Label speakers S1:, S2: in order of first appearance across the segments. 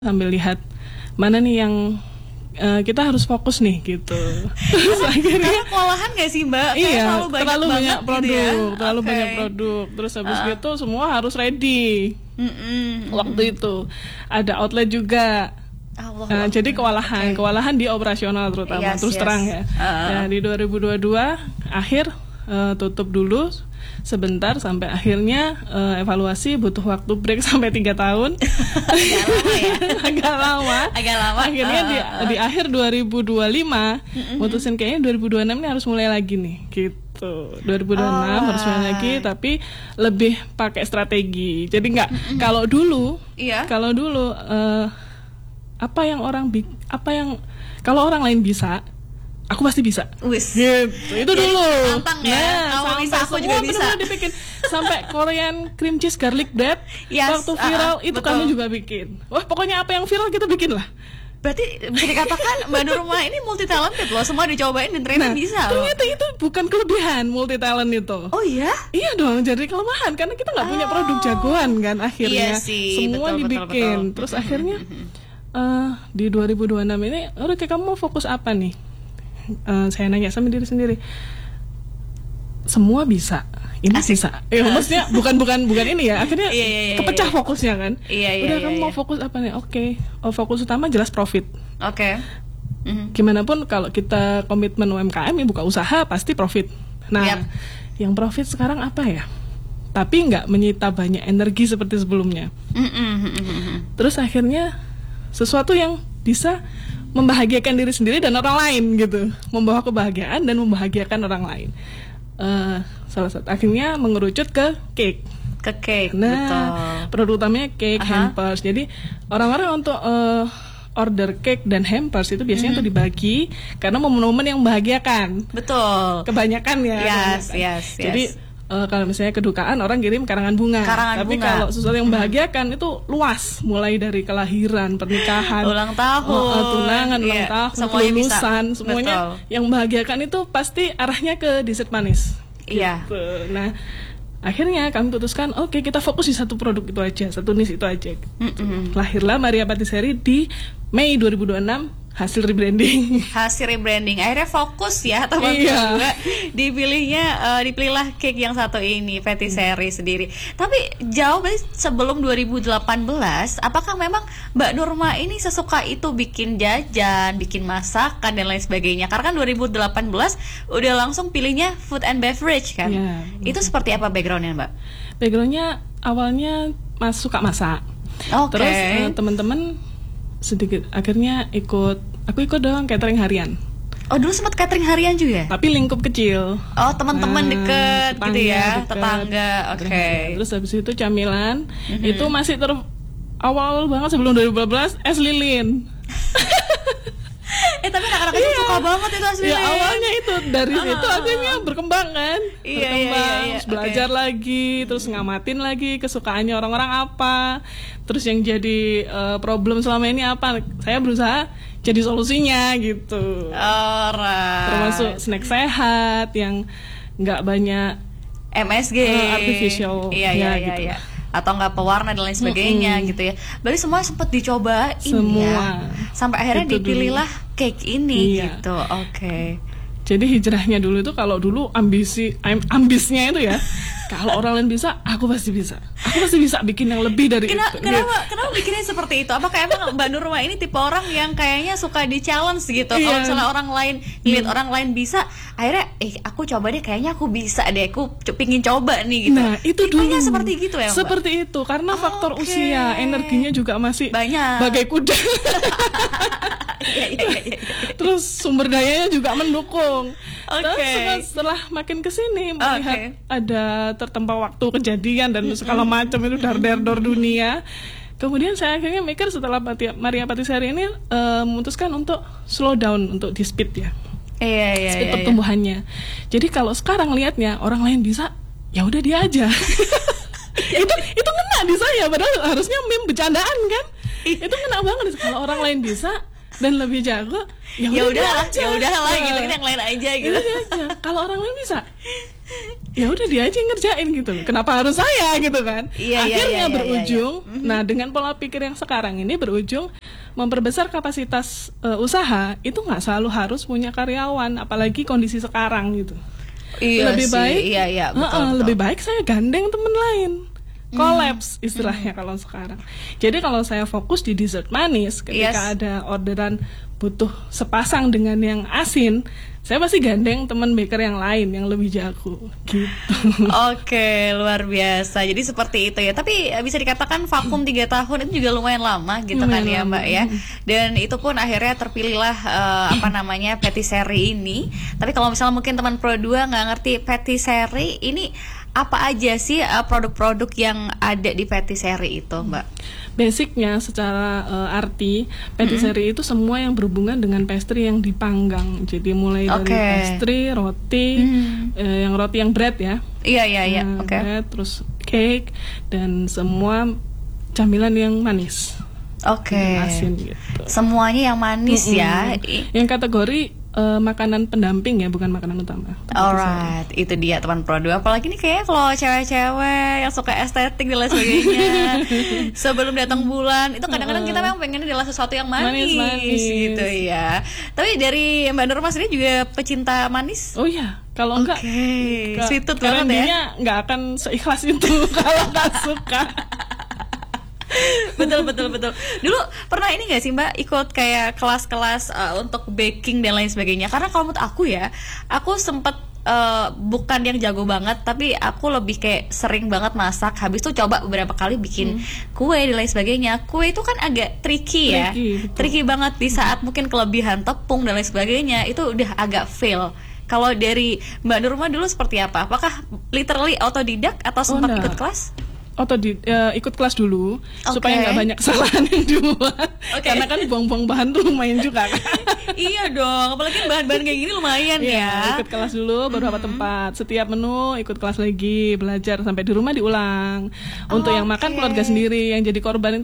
S1: sambil lihat mana nih yang kita harus fokus nih gitu. Terus akhirnya
S2: karena kewalahan gak sih Mbak?
S1: Iya,
S2: terlalu banyak
S1: produk,
S2: gitu ya?
S1: terlalu banyak produk. Terus habis gitu semua harus ready. Waktu itu ada outlet juga. Jadi kewalahan di operasional terutama. Terus terang ya. Ya di 2022 akhir tutup dulu sebentar sampai akhirnya evaluasi, butuh waktu break sampai 3 tahun. Agak lama. Akhirnya di akhir 2025 mutusin kayaknya 2026 ini harus mulai lagi nih gitu. 2026 harus mulai lagi, tapi lebih pakai strategi. Jadi nggak kalau dulu kalau orang lain bisa, aku pasti bisa. Gitu. Itu dulu.
S2: Tantang ya. Kalau bisa aku juga bisa.
S1: Dibikin. Sampai Korean cream cheese garlic bread waktu viral itu betul. Kami juga bikin. Wah, pokoknya apa yang viral kita bikin lah.
S2: Berarti bisa dikatakan Mbak Nurma ini multi talented loh. Semua dicobain dan ternyata bisa loh.
S1: Ternyata itu bukan kelebihan multi talent itu.
S2: Oh iya?
S1: Iya dong, jadi kelemahan karena kita nggak punya produk jagoan kan akhirnya.
S2: Iya sih,
S1: semua
S2: betul,
S1: dibikin.
S2: betul.
S1: Terus akhirnya di 2026 ini, oke kamu mau fokus apa nih? Saya nanya sama diri sendiri, semua bisa, ini bisa. Maksudnya bukan ini ya. Akhirnya kepecah fokusnya kan. Udah kamu mau fokus apa nih? Oke. Fokus utama jelas profit. Gimana pun kalau kita komitmen UMKM ya buka usaha pasti profit. Nah, yang profit sekarang apa ya? Tapi nggak menyita banyak energi seperti sebelumnya. Terus akhirnya sesuatu yang bisa membahagiakan diri sendiri dan orang lain gitu, membawa kebahagiaan dan membahagiakan orang lain. Salah satu akhirnya mengerucut ke cake. Nah,
S2: betul.
S1: Produk utamanya cake, hampers. Jadi orang-orang untuk order cake dan hampers itu biasanya tuh dibagi karena momen-momen yang membahagiakan.
S2: Betul.
S1: Kebanyakan ya.
S2: Yes.
S1: Jadi kalau misalnya kedukaan orang kirim karangan bunga. Tapi kalau sesuatu yang membahagiakan itu luas, mulai dari kelahiran, pernikahan,
S2: ulang tahun,
S1: tunangan, ulang tahun, kelulusan, semuanya
S2: betul.
S1: Yang membahagiakan itu pasti arahnya ke dessert manis.
S2: Iya.
S1: Gitu. Nah, akhirnya kami putuskan, oke, kita fokus di satu produk itu aja, satu niche itu aja. Lahirlah Maria Patisserie di Mei 2026. Hasil rebranding.
S2: Akhirnya fokus ya teman-teman juga dipilihlah cake yang satu ini, Patisserie sendiri. Tapi jauh berarti sebelum 2018, apakah memang Mbak Nurma ini sesuka itu bikin jajan, bikin masakan dan lain sebagainya? Karena kan 2018 udah langsung pilihnya food and beverage kan. Itu seperti apa backgroundnya Mbak?
S1: Backgroundnya awalnya suka masak. Terus teman-teman sedikit akhirnya aku ikut dong catering harian.
S2: Oh, dulu sempat catering harian juga?
S1: Tapi lingkup kecil.
S2: Oh, teman-teman deket gitu ya, tetangga.
S1: Terus habis itu camilan, itu masih awal banget sebelum 2012 es lilin.
S2: Tapi anak-anak itu suka banget itu es lilin.
S1: Ya awalnya itu dari situ akhirnya berkembang kan. Terus belajar lagi, terus ngamatin lagi kesukaannya orang-orang apa. Terus yang jadi problem selama ini apa? Saya berusaha jadi solusinya gitu. Termasuk snack sehat yang nggak banyak
S2: MSG,
S1: artificial, gitu.
S2: Atau nggak pewarna dan lain sebagainya gitu ya. Berarti semua sempat dicobain ya. Sampai akhirnya itu dipilihlah cake ini gitu.
S1: Jadi hijrahnya dulu itu, kalau dulu ambisnya itu ya, kalau orang lain bisa, aku pasti bisa. Aku pasti bisa bikin yang lebih dari itu.
S2: Kenapa bikinnya seperti itu? Apakah emang Mbak Nurma ini tipe orang yang kayaknya suka di challenge gitu? Kalau misalnya orang lain lihat orang lain bisa, akhirnya aku coba deh, kayaknya aku bisa deh, aku pingin coba nih gitu.
S1: Nah, itu dulu
S2: seperti gitu ya Mbak?
S1: Seperti itu, karena faktor usia, energinya juga masih
S2: banyak,
S1: bagai kuda. Terus sumber dayanya juga mendukung. Terus setelah makin kesini melihat ada tertempa waktu kejadian dan segala macam itu dar-der-dor dunia. Kemudian saya akhirnya mikir setelah Maria Patisserie ini memutuskan untuk slow down, untuk di speed ya. Speed pertumbuhannya. Jadi kalau sekarang lihatnya orang lain bisa, ya udah dia aja. itu ngena di saya, padahal harusnya meme bercandaan kan. Itu ngena banget kalau orang lain bisa dan lebih jago, ya udah lah gitu, kita yang lain aja gitu. Kalau orang lain bisa, ya udah dia aja yang ngerjain gitu. Kenapa harus saya gitu kan? Akhirnya berujung. Nah, dengan pola pikir yang sekarang ini berujung memperbesar kapasitas usaha itu nggak selalu harus punya karyawan, apalagi kondisi sekarang gitu. Lebih baik, betul. Lebih baik saya gandeng temen lain. Collapse istilahnya kalau sekarang. Jadi kalau saya fokus di dessert manis, ketika ada orderan butuh sepasang dengan yang asin, saya pasti gandeng teman baker yang lain yang lebih jago gitu.
S2: Oke, luar biasa. Jadi seperti itu ya. Tapi bisa dikatakan vakum 3 tahun itu juga lumayan lama gitu kan ya Mbak ya. Dan itu pun akhirnya terpilihlah patisserie ini. Tapi kalau misalnya mungkin teman Pro 2 nggak ngerti patisserie ini apa aja sih produk-produk yang ada di patisserie itu, Mbak?
S1: Basicnya secara arti patisserie itu semua yang berhubungan dengan pastry yang dipanggang. Jadi mulai dari pastry, roti, yang roti yang bread ya.
S2: Iya.
S1: Bread, terus cake dan semua camilan yang manis.
S2: Asin gitu. Semuanya yang manis ya.
S1: Yang kategori makanan pendamping ya, bukan makanan utama.
S2: Alright, itu dia teman Pro 2. Apalagi nih kayaknya kalau cewek-cewek yang suka estetik dan lain sebagainya, sebelum datang bulan itu kadang-kadang kita memang pengen adalah sesuatu yang manis gitu ya. Tapi dari Mbak Nurma sendiri juga pecinta manis?
S1: Oh iya, kalau enggak
S2: sweet tooth banget ya.
S1: Dia nggak akan seikhlas itu kalau nggak suka.
S2: Betul. Dulu pernah ini nggak sih Mbak ikut kayak kelas-kelas untuk baking dan lain sebagainya? Karena kalau menurut aku ya, aku sempat bukan yang jago banget, tapi aku lebih kayak sering banget masak. Habis itu coba beberapa kali bikin kue dan lain sebagainya. Kue itu kan agak tricky ya, tricky banget di saat mungkin kelebihan tepung dan lain sebagainya itu udah agak fail. Kalau dari Mbak Nurma dulu seperti apa? Apakah literally otodidak atau sempat ikut kelas?
S1: Ikut kelas dulu supaya nggak banyak kesalahan yang dibuat. Karena kan buang-buang bahan tuh lumayan juga kan.
S2: Iya dong, apalagi bahan-bahan kayak gini lumayan ya.
S1: Ikut kelas dulu baru dapat tempat. Setiap menu ikut kelas lagi, belajar sampai di rumah diulang. Untuk yang makan keluarga sendiri, yang jadi korban itu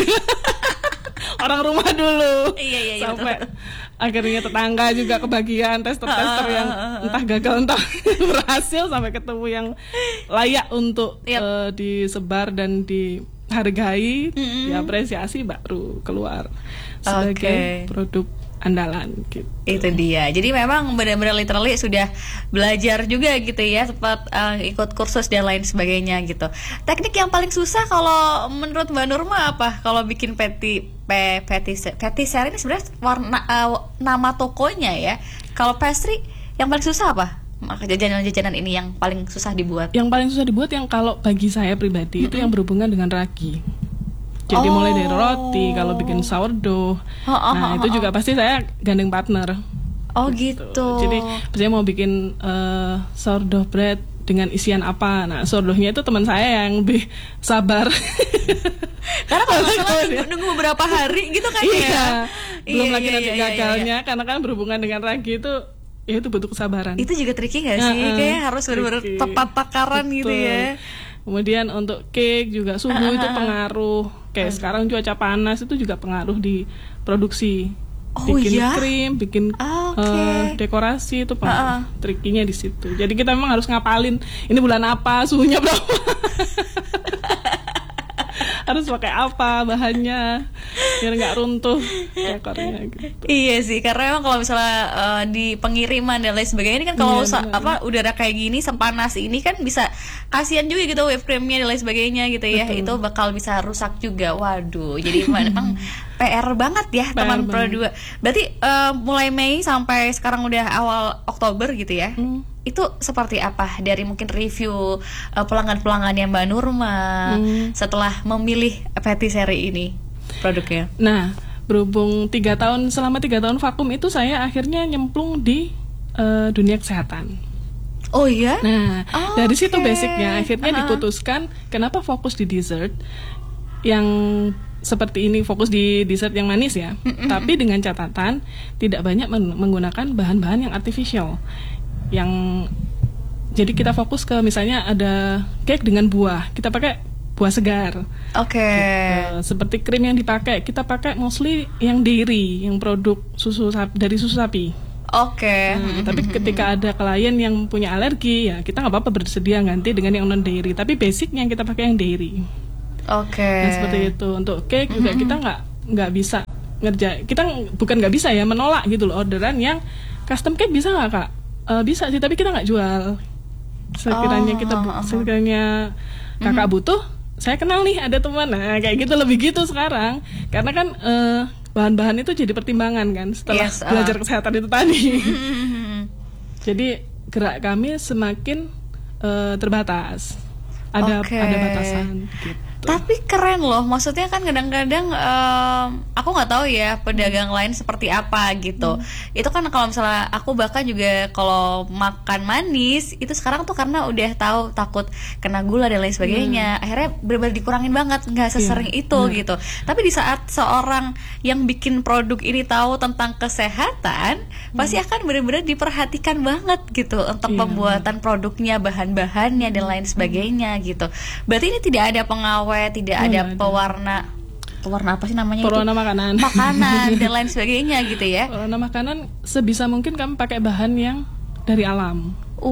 S1: orang rumah dulu.
S2: Iya,
S1: sampai akhirnya tetangga juga kebagian tester-tester yang entah gagal entah berhasil, sampai ketemu yang layak untuk disebar dan dihargai, diapresiasi, baru keluar sebagai produk andalan gitu.
S2: Itu dia. Jadi memang benar-benar literally sudah belajar juga gitu ya, sempat ikut kursus dan lain sebagainya gitu. Teknik yang paling susah kalau menurut Mbak Nurma apa? Kalau bikin patisserie ini sebenarnya nama tokonya ya. Kalau pastry yang paling susah apa? Maka jajanan-jajanan ini yang paling susah dibuat.
S1: Yang paling susah dibuat yang kalau bagi saya pribadi itu yang berhubungan dengan ragi. Jadi mulai dari roti, kalau bikin sourdough, itu juga pasti saya gandeng partner.
S2: Gitu.
S1: Jadi saya mau bikin sourdough bread dengan isian apa. Nah, sourdoughnya itu teman saya yang lebih sabar.
S2: Karena kalau masalah nunggu beberapa hari gitu kan ya.
S1: Belum lagi nanti gagalnya, karena kan berhubungan dengan ragi itu ya itu butuh kesabaran.
S2: Itu juga tricky nggak sih? Kayak harus benar-benar tepat takaran gitu ya.
S1: Kemudian untuk cake juga suhu itu pengaruh. Kayak sekarang cuaca panas itu juga pengaruh di produksi. Bikin krim, bikin dekorasi itu trikinya di situ. Jadi kita memang harus ngapalin ini bulan apa, suhunya berapa. Harus pakai apa bahannya biar nggak runtuh dekornya gitu.
S2: Iya sih, karena emang kalau misalnya di pengiriman dan lain sebagainya ini kan kalau udara kayak gini sepanas ini kan bisa kasihan juga gitu whipped creamnya dan lain sebagainya gitu ya. Betul. Itu bakal bisa rusak juga. Waduh, jadi memang PR banget ya teman Pro 2. Berarti mulai Mei sampai sekarang udah awal Oktober gitu ya. Itu seperti apa dari mungkin review pelanggan-pelanggannya Mbak Nurma setelah memilih patisserie ini produknya?
S1: Nah, berhubung selama 3 tahun vakum itu saya akhirnya nyemplung di dunia kesehatan.
S2: Oh iya?
S1: Nah, dari situ basicnya akhirnya diputuskan kenapa fokus di dessert yang seperti ini, fokus di dessert yang manis ya. Tapi dengan catatan tidak banyak menggunakan bahan-bahan yang artificial. Jadi kita fokus ke misalnya ada cake dengan buah, kita pakai buah segar. Gitu. Seperti krim yang dipakai, kita pakai mostly yang dairy, yang produk dari susu sapi. Tapi ketika ada klien yang punya alergi, ya kita nggak apa-apa bersedia ganti dengan yang non dairy. Tapi basicnya kita pakai yang dairy. Nah, seperti itu. Untuk cake juga kita nggak bisa kita bukan nggak bisa ya menolak gitu loh orderan yang custom cake. Bisa nggak Kak? Bisa sih, tapi kita nggak jual. Sekiranya Kakak butuh, saya kenal nih ada teman. Nah kayak gitu, lebih gitu sekarang. Karena kan bahan-bahan itu jadi pertimbangan kan setelah belajar kesehatan itu tadi. Jadi gerak kami semakin terbatas. Ada batasan gitu.
S2: Tapi keren loh, maksudnya kan kadang-kadang aku nggak tahu ya pedagang lain seperti apa gitu. Itu kan kalau misalnya aku bahkan juga kalau makan manis itu sekarang tuh karena udah tahu takut kena gula dan lain sebagainya, akhirnya benar-benar dikurangin banget, nggak sesering itu gitu. Tapi di saat seorang yang bikin produk ini tahu tentang kesehatan, pasti akan benar-benar diperhatikan banget gitu untuk pembuatan produknya, bahan-bahannya dan lain sebagainya gitu. Berarti ini tidak ada pengawet, tidak ada pewarna apa sih namanya,
S1: pewarna
S2: makanan dan lain sebagainya gitu ya.
S1: Pewarna makanan sebisa mungkin kami pakai bahan yang dari alam.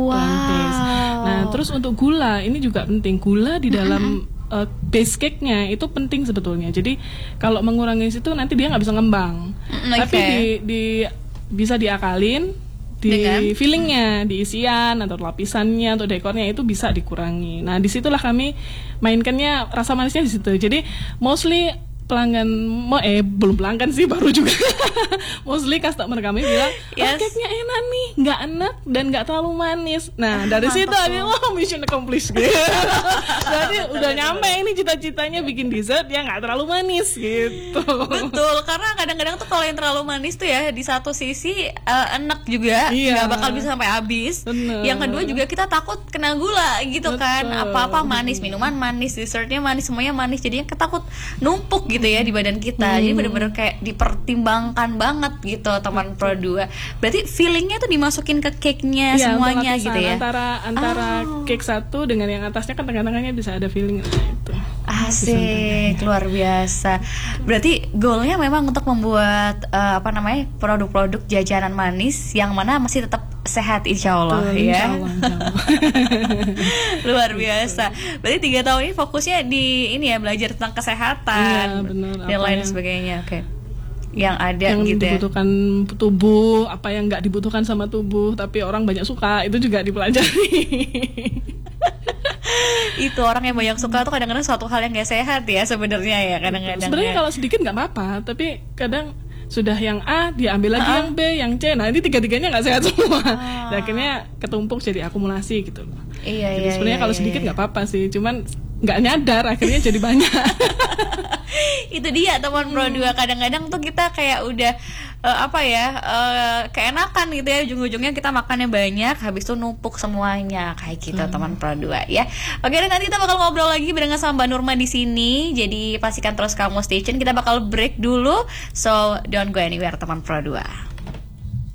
S1: Nah, terus untuk gula ini juga penting. Gula di dalam base cake-nya itu penting sebetulnya. Jadi kalau mengurangi situ nanti dia nggak bisa ngembang. Tapi bisa diakalin di fillingnya, di isian atau lapisannya atau dekornya itu bisa dikurangi. Nah disitulah kami mainkannya rasa manisnya di situ. Jadi mostly pelanggan belum pelanggan sih, baru juga mostly customer kami bilang cake-nya enak nih, nggak enak dan nggak terlalu manis. Nah dari situ ada mission accomplished gitu. Jadi udah nyampe ini cita-citanya bikin dessert yang nggak terlalu manis gitu.
S2: Betul, karena kadang-kadang tuh kalau yang terlalu manis tuh ya di satu sisi enak juga, nggak bakal bisa sampai habis. Yang kedua juga kita takut kena gula gitu. Kan apa-apa manis, minuman manis, dessertnya manis, semuanya manis, jadinya ketakut numpuk gitu ya di badan kita. Jadi benar-benar kayak dipertimbangkan banget gitu teman Pro 2. Berarti fillingnya tuh dimasukin ke cake-nya semuanya gitu ya.
S1: Antara cake satu dengan yang atasnya kan tengah-tengahnya bisa ada filling. Nah, itu.
S2: Asik, luar biasa. Berarti goalnya memang untuk membuat produk-produk jajanan manis yang mana masih tetap sehat insya Allah. Insya Allah. Luar biasa. Berarti 3 tahun ini fokusnya di ini ya, belajar tentang kesehatan dan lain sebagainya. Yang ada
S1: yang
S2: gitu
S1: dibutuhkan tubuh, apa yang nggak dibutuhkan sama tubuh tapi orang banyak suka, itu juga dipelajari.
S2: Itu orang yang banyak suka tuh kadang-kadang suatu hal yang gak sehat ya sebenarnya ya kadang-kadang.
S1: Sebenarnya kalau sedikit nggak apa-apa, tapi kadang sudah yang A diambil lagi yang B, yang C. Nah ini 3-3-nya nggak sehat semua. Dan akhirnya ketumpuk jadi akumulasi gitu. Jadi sebenarnya kalau sedikit nggak apa-apa sih, cuman nggak nyadar akhirnya jadi banyak.
S2: Itu dia teman Pro 2, kadang-kadang tuh kita kayak udah keenakan gitu ya, ujung-ujungnya kita makannya banyak, habis itu numpuk semuanya kayak gitu teman Pro 2 ya. Oke, dan nanti kita bakal ngobrol lagi barengan sama Mbak Nurma di sini. Jadi pastikan terus kamu stay tune, kita bakal break dulu. So don't go anywhere teman Pro 2.